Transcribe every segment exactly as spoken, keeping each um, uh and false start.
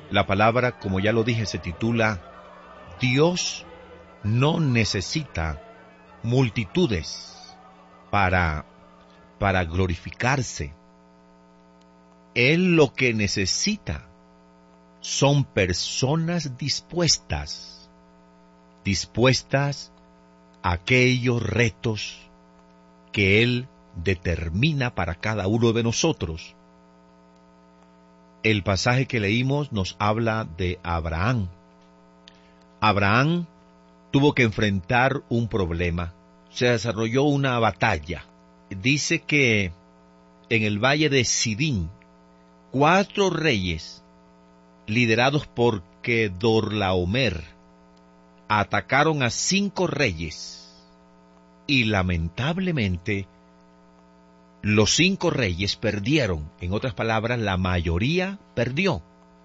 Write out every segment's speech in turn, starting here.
La palabra, como ya lo dije, se titula Dios no necesita multitudes para, para glorificarse. Él lo que necesita son personas dispuestas, dispuestas a aquellos retos que Él determina para cada uno de nosotros. El pasaje que leímos nos habla de Abraham. Abraham tuvo que enfrentar un problema. Se desarrolló una batalla. Dice que en el valle de Sidín, cuatro reyes, liderados por Kedorlaomer, atacaron a cinco reyes. Y lamentablemente, los cinco reyes perdieron. En otras palabras, la mayoría perdió.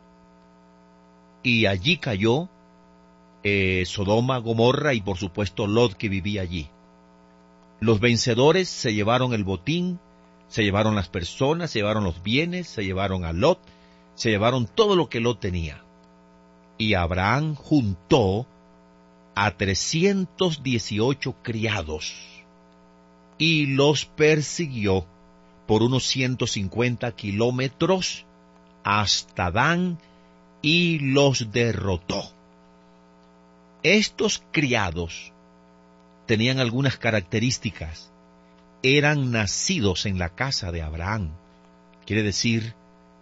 Y allí cayó eh, Sodoma, Gomorra y por supuesto Lot, que vivía allí. Los vencedores se llevaron el botín, se llevaron las personas, se llevaron los bienes, se llevaron a Lot, se llevaron todo lo que Lot tenía. Y Abraham juntó a trescientos dieciocho criados y los persiguió por unos ciento cincuenta kilómetros hasta Dan y los derrotó. Estos criados tenían algunas características. Eran nacidos en la casa de Abraham. Quiere decir,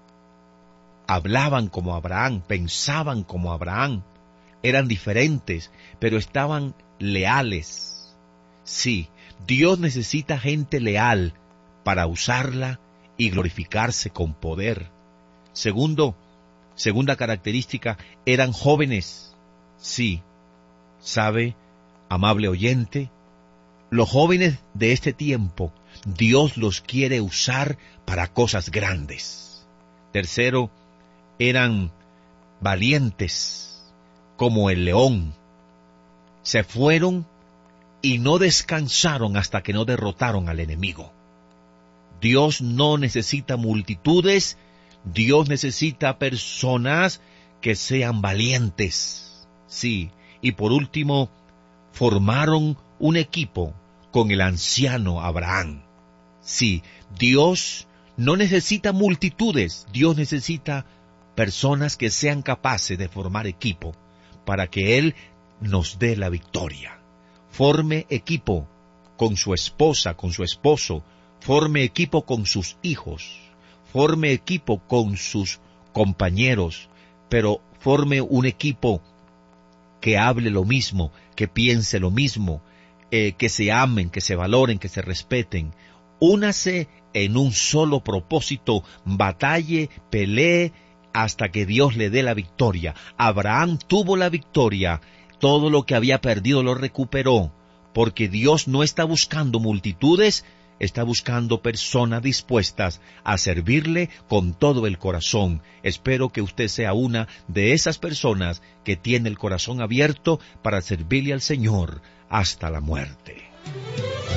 hablaban como Abraham, pensaban como Abraham, eran diferentes, pero estaban leales. Sí, Dios necesita gente leal para usarla y glorificarse con poder. Segundo, segunda característica, eran jóvenes. Sí, sabe, amable oyente, los jóvenes de este tiempo, Dios los quiere usar para cosas grandes. Tercero, eran valientes como el león. Se fueron y no descansaron hasta que no derrotaron al enemigo. Dios no necesita multitudes, Dios necesita personas que sean valientes. Sí, y por último, formaron un equipo con el anciano Abraham. Sí, Dios no necesita multitudes, Dios necesita personas que sean capaces de formar equipo para que Él nos dé la victoria. Forme equipo con su esposa, con su esposo, forme equipo con sus hijos, forme equipo con sus compañeros, pero forme un equipo que hable lo mismo, que piense lo mismo, eh, que se amen, que se valoren, que se respeten. Únase en un solo propósito, batalle, pelee, hasta que Dios le dé la victoria. Abraham tuvo la victoria, todo lo que había perdido lo recuperó, porque Dios no está buscando multitudes, está buscando personas dispuestas a servirle con todo el corazón. Espero que usted sea una de esas personas que tiene el corazón abierto para servirle al Señor hasta la muerte.